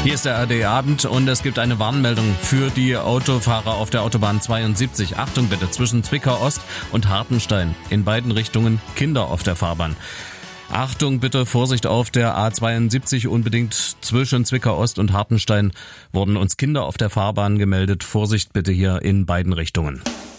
Hier ist der ARD-Abend und es gibt eine Warnmeldung für die Autofahrer auf der Autobahn 72. Achtung bitte, zwischen Zwickau-Ost und Hartenstein. In beiden Richtungen Kinder auf der Fahrbahn. Achtung bitte, Vorsicht auf der A72, unbedingt zwischen Zwickau-Ost und Hartenstein wurden uns Kinder auf der Fahrbahn gemeldet. Vorsicht bitte hier in beiden Richtungen.